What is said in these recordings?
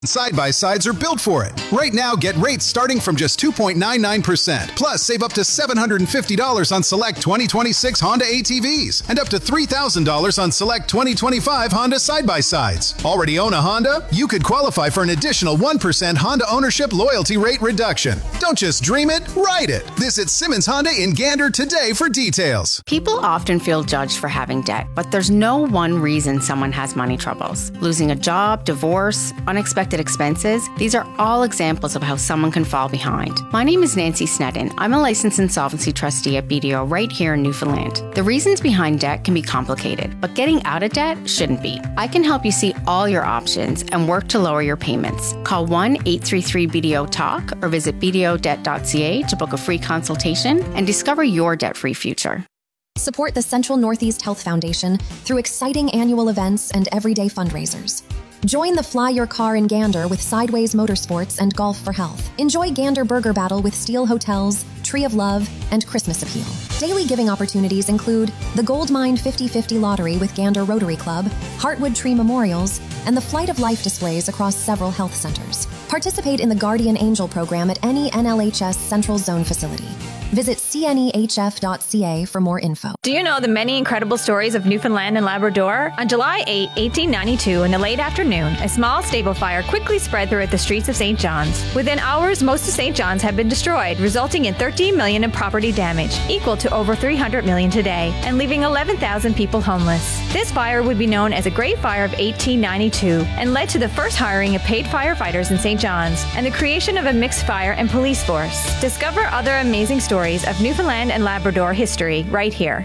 Side-by-sides are built for it. Right now, get rates starting from just 2.99%. Plus, save up to $750 on select 2026 Honda ATVs and up to $3,000 on select 2025 Honda side-by-sides. Already own a Honda? You could qualify for an additional 1% Honda ownership loyalty rate reduction. Don't just dream it, ride it. Visit Simmons Honda in Gander today for details. People often feel judged for having debt, but there's no one reason someone has money troubles. Losing a job, divorce, unexpected expenses, these are all examples of how someone can fall behind. My name is Nancy Sneddon. I'm a licensed insolvency trustee at BDO right here in Newfoundland. The reasons behind debt can be complicated, but getting out of debt shouldn't be. I can help you see all your options and work to lower your payments. Call 1-833-BDO-TALK or visit bdodebt.ca to book a free consultation and discover your debt-free future. Support the Central Northeast Health Foundation through exciting annual events and everyday fundraisers. Join the Fly Your Car in Gander with Sideways Motorsports and Golf for Health. Enjoy Gander Burger Battle with Steel Hotels, Tree of Love, and Christmas Appeal. Daily giving opportunities include the Gold Mine 50/50 Lottery with Gander Rotary Club, Heartwood Tree Memorials, and the Flight of Life displays across several health centers. Participate in the Guardian Angel program at any NLHS Central Zone facility. Visit cnehf.ca for more info. Do you know the many incredible stories of Newfoundland and Labrador? On July 8, 1892, in the late afternoon, a small stable fire quickly spread throughout the streets of St. John's. Within hours, most of St. John's had been destroyed, resulting in $13 million in property damage, equal to over $300 million today, and leaving 11,000 people homeless. This fire would be known as the Great Fire of 1892 and led to the first hiring of paid firefighters in St. John's and the creation of a mixed fire and police force. Discover other amazing stories of Newfoundland and Labrador history right here.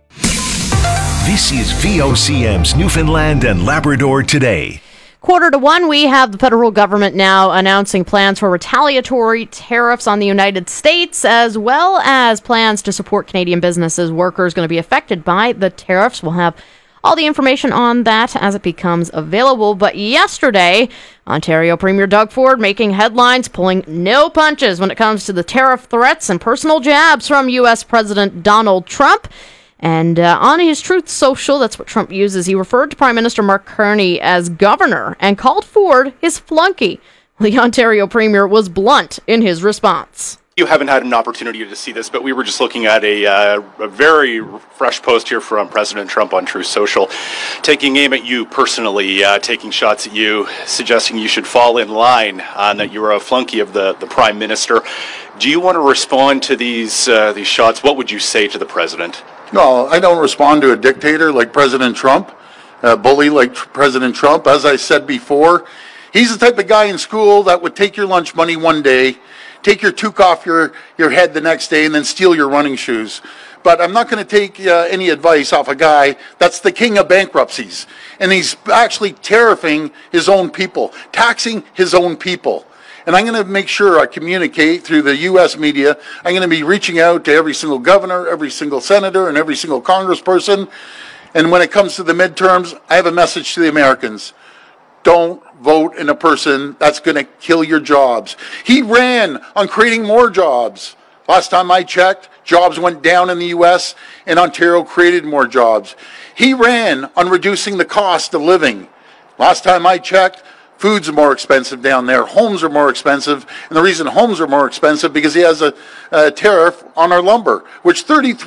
This is VOCM's Newfoundland and Labrador Today. 1:45, we have the federal government now announcing plans for retaliatory tariffs on the United States, as well as plans to support Canadian businesses, workers going to be affected by the tariffs. We'll have all the information on that as it becomes available. But yesterday, Ontario Premier Doug Ford making headlines, pulling no punches when it comes to the tariff threats and personal jabs from U.S. President Donald Trump. And on his Truth Social, that's what Trump uses, he referred to Prime Minister Mark Carney as governor and called Ford his flunky. The Ontario Premier was blunt in his response. You haven't had an opportunity to see this, but we were just looking at a very fresh post here from President Trump on Truth Social, taking aim at you personally, taking shots at you, suggesting you should fall in line, that you were a flunky of the Prime Minister. Do you want to respond to these shots? What would you say to the President? No, I don't respond to a dictator like President Trump, a bully like President Trump. As I said before, he's the type of guy in school that would take your lunch money one day, take your toque off your head the next day, and then steal your running shoes. But I'm not going to take any advice off a guy that's the king of bankruptcies. And he's actually tariffing his own people, taxing his own people. And I'm going to make sure I communicate through the U.S. media. I'm going to be reaching out to every single governor, every single senator, and every single congressperson. And when it comes to the midterms, I have a message to the Americans. Don't vote in a person that's going to kill your jobs. He ran on creating more jobs. Last time I checked, jobs went down in the U.S. and Ontario created more jobs. He ran on reducing the cost of living. Last time I checked, food's more expensive down there. Homes are more expensive. And the reason homes are more expensive because he has a tariff on our lumber, which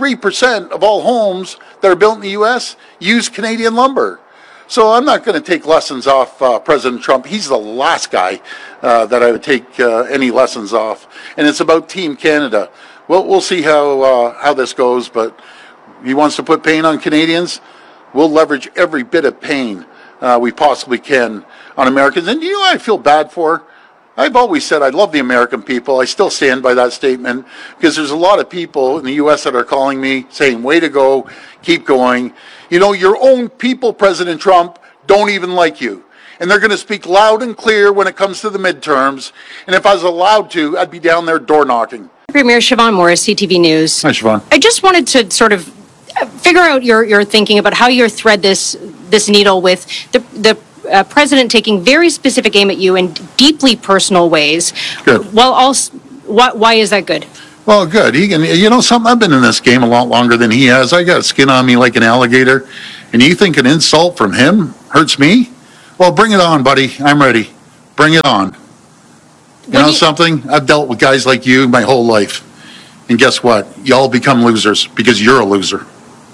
33% of all homes that are built in the U.S. use Canadian lumber. So I'm not going to take lessons off President Trump. He's the last guy that I would take any lessons off. And it's about Team Canada. We'll see how this goes, but he wants to put pain on Canadians. We'll leverage every bit of pain we possibly can on Americans. And you know what I feel bad for? I've always said I love the American people. I still stand by that statement because there's a lot of people in the U.S. that are calling me saying, way to go, keep going. You know, your own people, President Trump, don't even like you. And they're going to speak loud and clear when it comes to the midterms. And if I was allowed to, I'd be down there door knocking. Premier Siobhan Morris, CTV News. Hi, Siobhan. I just wanted to sort of figure out your thinking about how you thread this needle with the president taking very specific aim at you in deeply personal ways. Good. Well, also, why is that good? Well, good. He can, you know something, I've been in this game a lot longer than he has. I got skin on me like an alligator. And you think an insult from him hurts me? Well, bring it on, buddy. I'm ready. Bring it on. You know something? I've dealt with guys like you my whole life. And guess what? Y'all become losers because you're a loser.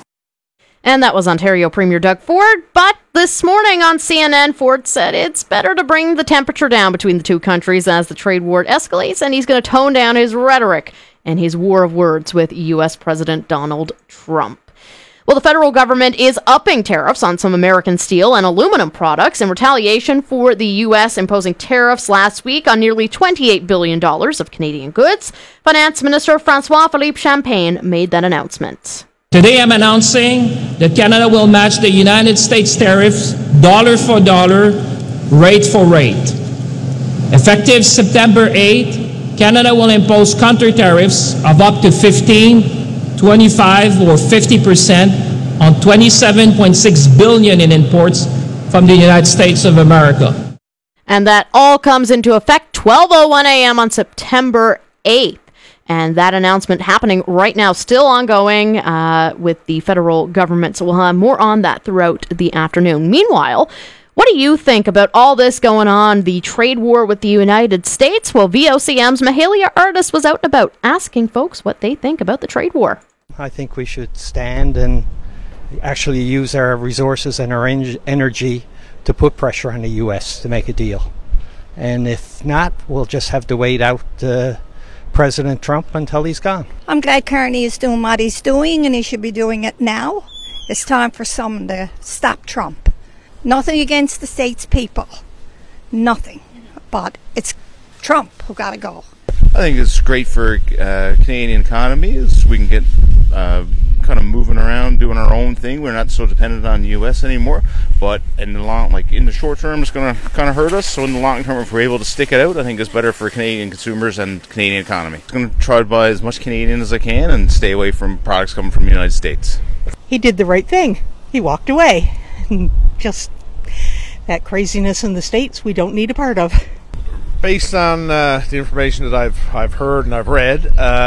And that was Ontario Premier Doug Ford. But this morning on CNN, Ford said it's better to bring the temperature down between the two countries as the trade war escalates, and he's going to tone down his rhetoric and his war of words with U.S. President Donald Trump. Well, the federal government is upping tariffs on some American steel and aluminum products in retaliation for the U.S. imposing tariffs last week on nearly $28 billion of Canadian goods. Finance Minister François-Philippe Champagne made that announcement. Today I'm announcing that Canada will match the United States tariffs dollar for dollar, rate for rate. Effective September 8, Canada will impose counter tariffs of up to 15, 25, or 50% on $27.6 billion in imports from the United States of America. And that all comes into effect 12:01 a.m. on September 8th. And that announcement happening right now, still ongoing with the federal government. So we'll have more on that throughout the afternoon. Meanwhile, what do you think about all this going on, the trade war with the United States? Well, VOCM's Mahalia Artis was out and about asking folks what they think about the trade war. I think we should stand and actually use our resources and our energy to put pressure on the U.S. to make a deal. And if not, we'll just have to wait out President Trump until he's gone. I'm glad Carney is doing what he's doing, and he should be doing it now. It's time for someone to stop Trump. Nothing against the state's people. Nothing. But it's Trump who got to go. I think it's great for Canadian economy. Is we can get kind of moving around, doing our own thing. We're not so dependent on the U.S. anymore. But in the short term, it's going to kind of hurt us. So in the long term, if we're able to stick it out, I think it's better for Canadian consumers and Canadian economy. I'm going to try to buy as much Canadian as I can and stay away from products coming from the United States. He did the right thing. He walked away. Just that craziness in the States we don't need a part of. Based on the information that I've heard and I've read,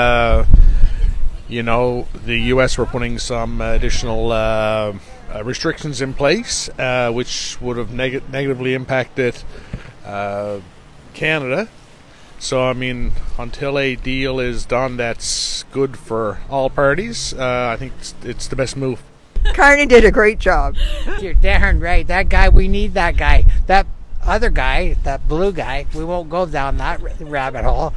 the U.S. were putting some additional restrictions in place, which would have negatively impacted Canada. So, I mean, until a deal is done that's good for all parties, I think it's the best move. Carney did a great job. You're darn right. That guy, we need that guy. That other guy, that blue guy, we won't go down that rabbit hole.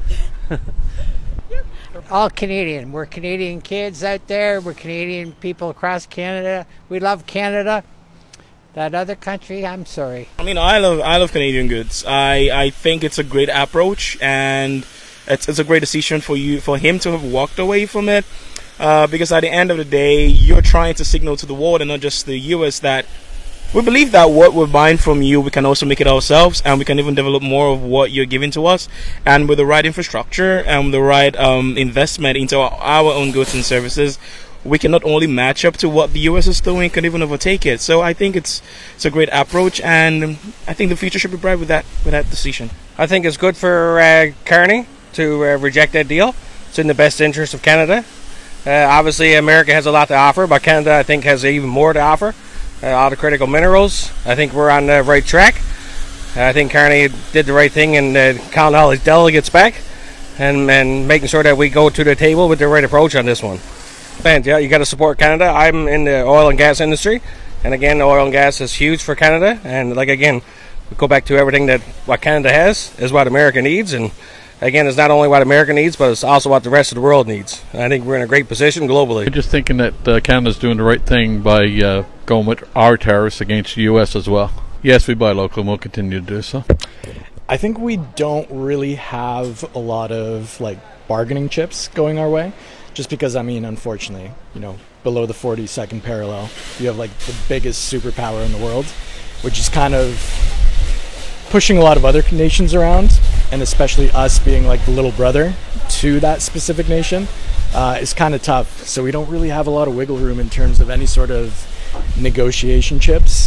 All Canadian. We're Canadian kids out there. We're Canadian people across Canada. We love Canada. That other country, I'm sorry. I mean, I love Canadian goods. I think it's a great approach, and it's a great decision for him to have walked away from it. Because at the end of the day, you're trying to signal to the world and not just the U.S. that we believe that what we're buying from you, we can also make it ourselves, and we can even develop more of what you're giving to us. And with the right infrastructure and the right investment into our own goods and services, we can not only match up to what the U.S. is doing, can even overtake it. So I think it's a great approach, and I think the future should be bright with that decision. I think it's good for Carney to reject that deal. It's in the best interest of Canada. Obviously, America has a lot to offer, but Canada, I think, has even more to offer. All the critical minerals. I think we're on the right track. I think Carney did the right thing in counting all his delegates back and making sure that we go to the table with the right approach on this one. And yeah, you got to support Canada. I'm in the oil and gas industry, and again, the oil and gas is huge for Canada. And like again, we go back to everything that what Canada has is what America needs, and again, it's not only what America needs, but it's also what the rest of the world needs. And I think we're in a great position globally. I'm just thinking that Canada's doing the right thing by going with our tariffs against the U.S. as well. Yes, we buy local and we'll continue to do so. I think we don't really have a lot of bargaining chips going our way, just because, I mean, unfortunately, below the 42nd parallel, you have the biggest superpower in the world, which is kind of pushing a lot of other nations around, and especially us being the little brother to that specific nation is kind of tough. So we don't really have a lot of wiggle room in terms of any sort of negotiation chips.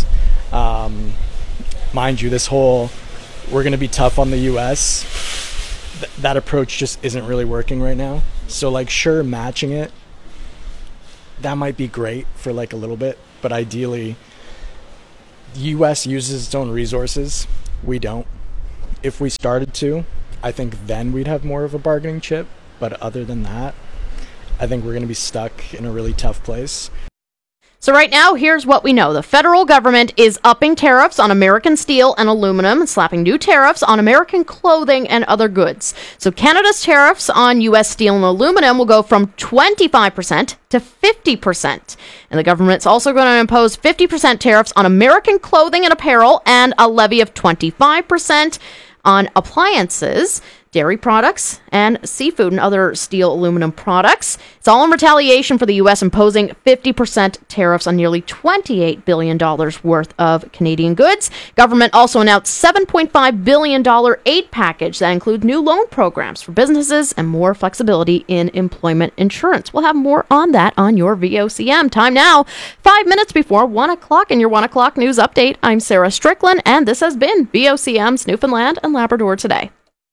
Mind you, this whole we're going to be tough on the U.S., that approach just isn't really working right now. So sure, matching it, that might be great for a little bit, but ideally the U.S. uses its own resources. We don't. If we started to, I think then we'd have more of a bargaining chip. But other than that, I think we're going to be stuck in a really tough place. So right now, here's what we know. The federal government is upping tariffs on American steel and aluminum and slapping new tariffs on American clothing and other goods. So Canada's tariffs on U.S. steel and aluminum will go from 25% to 50%. And the government's also going to impose 50% tariffs on American clothing and apparel and a levy of 25% on appliances, dairy products, and seafood and other steel aluminum products. It's all in retaliation for the U.S. imposing 50% tariffs on nearly $28 billion worth of Canadian goods. Government also announced $7.5 billion aid package that includes new loan programs for businesses and more flexibility in employment insurance. We'll have more on that on your VOCM. Time now, 5 minutes before 1 o'clock in your 1 o'clock news update. I'm Sarah Strickland, and this has been VOCM's Newfoundland and Labrador Today.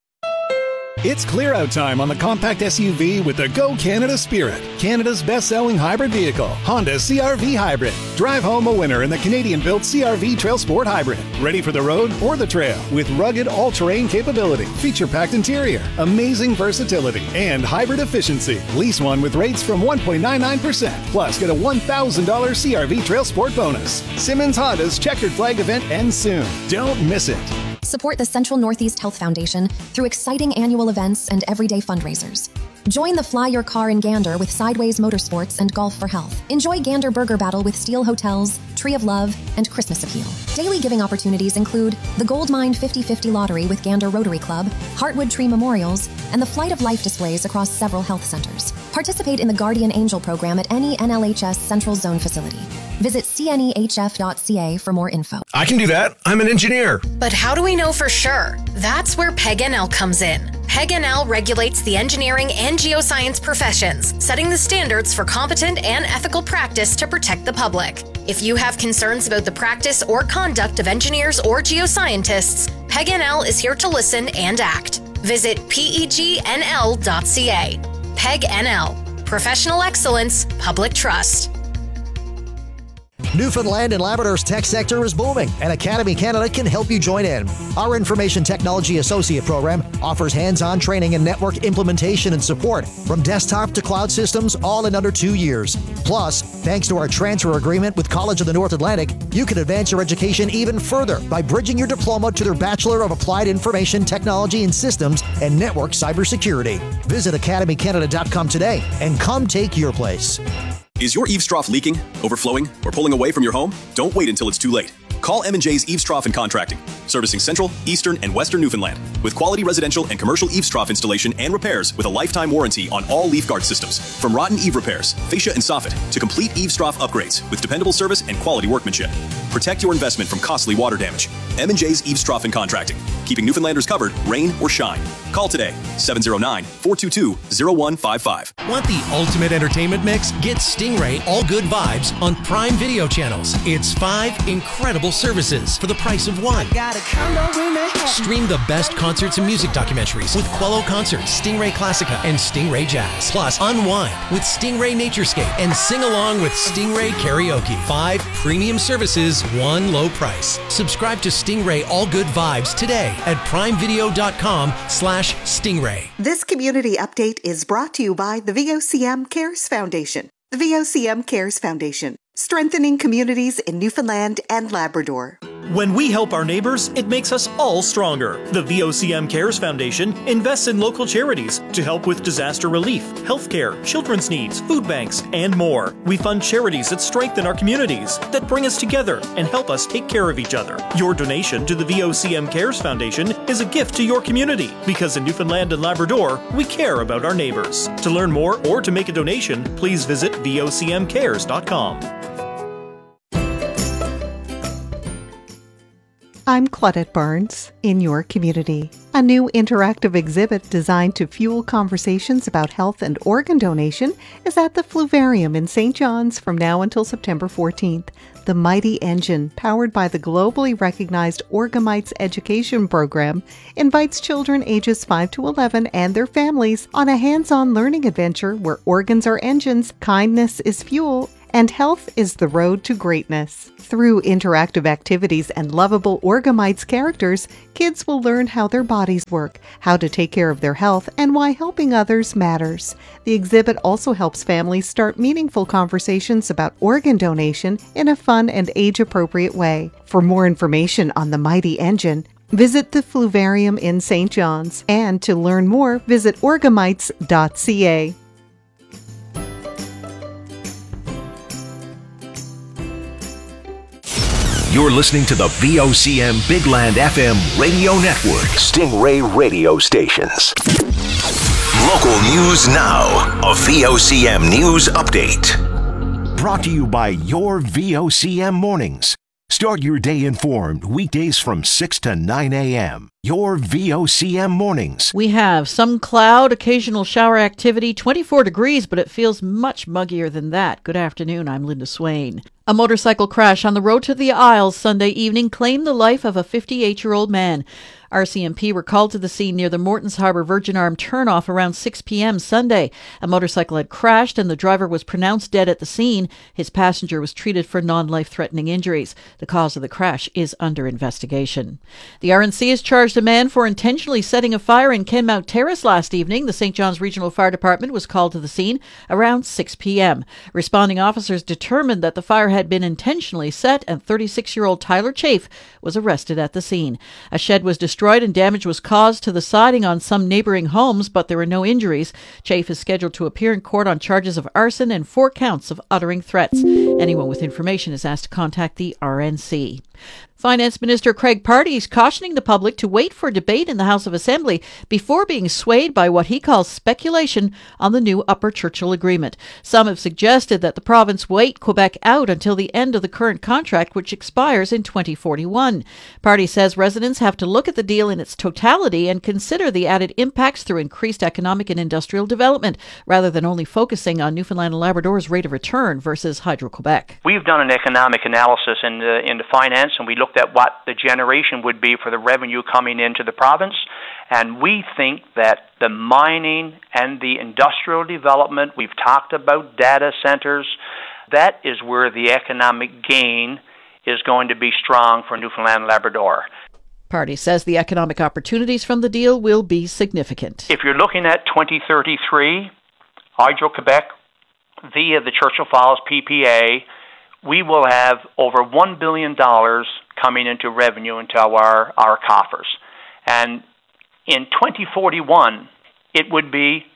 It's clear-out time on the compact SUV with the Go Canada Spirit, Canada's best-selling hybrid vehicle, Honda CR-V Hybrid. Drive home a winner in the Canadian-built CR-V Trail Sport Hybrid. Ready for the road or the trail with rugged all-terrain capability, feature-packed interior, amazing versatility, and hybrid efficiency. Lease one with rates from 1.99%. Plus, get a $1,000 CR-V Trail Sport bonus. Simmons Honda's Checkered Flag event ends soon. Don't miss it. Support the Central Northeast Health Foundation through exciting annual events and everyday fundraisers. Join the Fly Your Car in Gander with Sideways Motorsports and Golf for Health. Enjoy Gander Burger Battle with Steel Hotels, Tree of Love, and Christmas Appeal. Daily giving opportunities include the Gold Mine 50/50 Lottery with Gander Rotary Club, Heartwood Tree Memorials, and the Flight of Life displays across several health centers. Participate in the Guardian Angel program at any NLHS Central Zone facility. Visit cnehf.ca for more info. I can do that. I'm an engineer. But how do we know for sure? That's where PEG-NL comes in. PEG-NL regulates the engineering and geoscience professions, setting the standards for competent and ethical practice to protect the public. If you have concerns about the practice or conduct of engineers or geoscientists, PEG-NL is here to listen and act. Visit pegnl.ca. PEG-NL. Professional excellence, public trust. Newfoundland and Labrador's tech sector is booming, and Academy Canada can help you join in. Our Information Technology Associate Program offers hands-on training and network implementation and support from desktop to cloud systems, all in under 2 years. Plus, thanks to our transfer agreement with College of the North Atlantic, you can advance your education even further by bridging your diploma to their Bachelor of Applied Information Technology and Systems and Network Cybersecurity. Visit academycanada.com today and come take your place. Is your eaves trough leaking, overflowing, or pulling away from your home? Don't wait until it's too late. Call M&J's Eaves Trough and Contracting, servicing Central, Eastern, and Western Newfoundland with quality residential and commercial eaves trough installation and repairs with a lifetime warranty on all leaf guard systems. From rotten eave repairs, fascia and soffit, to complete eaves trough upgrades with dependable service and quality workmanship. Protect your investment from costly water damage. M&J's Eaves Trough and Contracting, keeping Newfoundlanders covered, rain or shine. Call today, 709-422-0155. Want the ultimate entertainment mix? Get Stingray All Good Vibes on Prime Video channels. It's 5 incredible services for the price of 1. Stream the best concerts and music documentaries with Quello Concerts, Stingray Classica, and Stingray Jazz. Plus, unwind with Stingray Naturescape and sing along with Stingray Karaoke. 5 premium services, 1 low price. Subscribe to Stingray All Good Vibes today at primevideo.com/Stingray. This community update is brought to you by the VOCM Cares Foundation. The VOCM Cares Foundation, strengthening communities in Newfoundland and Labrador. When we help our neighbors, it makes us all stronger. The VOCM Cares Foundation invests in local charities to help with disaster relief, healthcare, children's needs, food banks, and more. We fund charities that strengthen our communities, that bring us together and help us take care of each other. Your donation to the VOCM Cares Foundation is a gift to your community, because in Newfoundland and Labrador, we care about our neighbors. To learn more or to make a donation, please visit vocmcares.com. I'm Claudette Barnes, in your community. A new interactive exhibit designed to fuel conversations about health and organ donation is at the Fluvarium in St. John's from now until September 14th. The Mighty Engine, powered by the globally recognized Orgamites Education Program, invites children ages 5 to 11 and their families on a hands-on learning adventure where organs are engines, kindness is fuel, and health is the road to greatness. Through interactive activities and lovable Orgamites characters, kids will learn how their bodies work, how to take care of their health, and why helping others matters. The exhibit also helps families start meaningful conversations about organ donation in a fun and age-appropriate way. For more information on the mighty engine, visit the Fluvarium in St. John's, and to learn more, visit orgamites.ca. You're listening to the VOCM Big Land FM radio network. Stingray radio stations. Local news now. A VOCM news update. Brought to you by your VOCM mornings. Start your day informed weekdays from 6 to 9 a.m. Your VOCM mornings. We have some cloud, occasional shower activity, 24 degrees, but it feels much muggier than that. Good afternoon, I'm Linda Swain. A motorcycle crash on the road to the Isles Sunday evening claimed the life of a 58-year-old man. RCMP were called to the scene near the Mortons Harbour Virgin Arm turnoff around 6 p.m. Sunday. A motorcycle had crashed and the driver was pronounced dead at the scene. His passenger was treated for non-life-threatening injuries. The cause of the crash is under investigation. The RNC has charged a man for intentionally setting a fire in Kenmount Terrace last evening. The St. John's Regional Fire Department was called to the scene around 6 p.m. Responding officers determined that the fire had been intentionally set, and 36-year-old Tyler Chafe was arrested at the scene. A shed was destroyed and damage was caused to the siding on some neighboring homes, but there were no injuries. Chafe is scheduled to appear in court on charges of arson and 4 counts of uttering threats. Anyone with information is asked to contact the RNC. Finance Minister Craig Pardee is cautioning the public to wait for debate in the House of Assembly before being swayed by what he calls speculation on the new Upper Churchill Agreement. Some have suggested that the province wait Quebec out until the end of the current contract, which expires in 2041. Pardee says residents have to look at the deal in its totality and consider the added impacts through increased economic and industrial development, rather than only focusing on Newfoundland and Labrador's rate of return versus Hydro-Quebec. We've done an economic analysis into finance, and we looked at what the generation would be for the revenue coming into the province, and we think that the mining and the industrial development, we've talked about data centers, that is where the economic gain is going to be strong for Newfoundland and Labrador. Pardee says the economic opportunities from the deal will be significant. If you're looking at 2033, Hydro-Quebec, via the Churchill Falls PPA, we will have over $1 billion coming into revenue into our coffers. And in 2041, it would be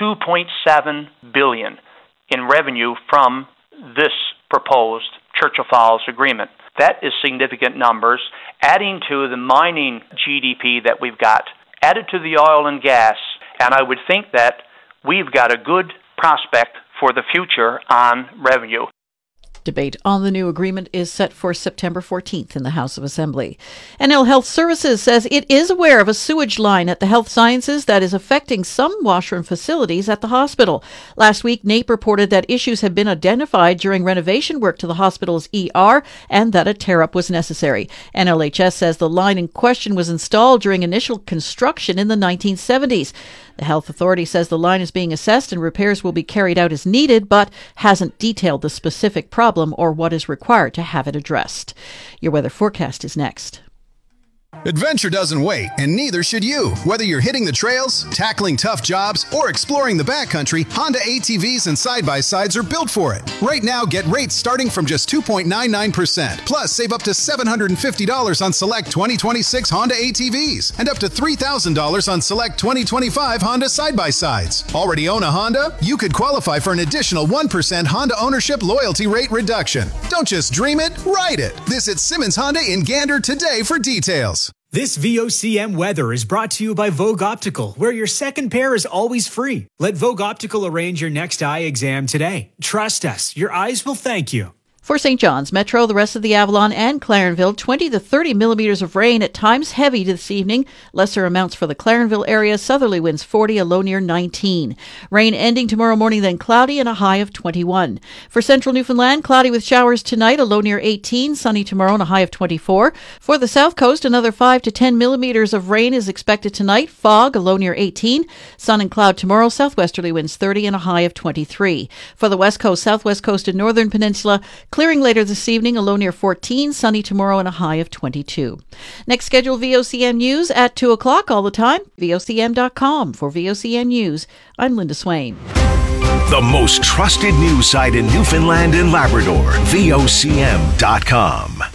$2.7 billion in revenue from this proposed Churchill Falls agreement. That is significant numbers, adding to the mining GDP that we've got, added to the oil and gas, and I would think that we've got a good prospect for the future on revenue. Debate on the new agreement is set for September 14th in the House of Assembly. NL Health Services says it is aware of a sewage line at the Health Sciences that is affecting some washroom facilities at the hospital. Last week, NAPE reported that issues have been identified during renovation work to the hospital's ER and that a tear-up was necessary. NLHS says the line in question was installed during initial construction in the 1970s. The health authority says the line is being assessed and repairs will be carried out as needed, but hasn't detailed the specific problem or what is required to have it addressed. Your weather forecast is next. Adventure doesn't wait, and neither should you. Whether you're hitting the trails, tackling tough jobs, or exploring the backcountry, Honda ATVs and side-by-sides are built for it. Right now, get rates starting from just 2.99%. Plus, save up to $750 on select 2026 Honda ATVs and up to $3,000 on select 2025 Honda side-by-sides. Already own a Honda? You could qualify for an additional 1% Honda ownership loyalty rate reduction. Don't just dream it, ride it. Visit Simmons Honda in Gander today for details. This VOCM weather is brought to you by Vogue Optical, where your second pair is always free. Let Vogue Optical arrange your next eye exam today. Trust us, your eyes will thank you. For St. John's Metro, the rest of the Avalon and Clarenville, 20 to 30 millimeters of rain, at times heavy this evening. Lesser amounts for the Clarenville area. Southerly winds 40, a low near 19. Rain ending tomorrow morning, then cloudy and a high of 21. For central Newfoundland, cloudy with showers tonight, a low near 18. Sunny tomorrow and a high of 24. For the south coast, another 5 to 10 millimeters of rain is expected tonight. Fog, a low near 18. Sun and cloud tomorrow. Southwesterly winds 30 and a high of 23. For the west coast, southwest coast and northern peninsula, clearing later this evening, a low near 14, sunny tomorrow and a high of 22. Next scheduled VOCM News at 2 o'clock all the time, VOCM.com. For VOCM News, I'm Linda Swain. The most trusted news site in Newfoundland and Labrador, VOCM.com.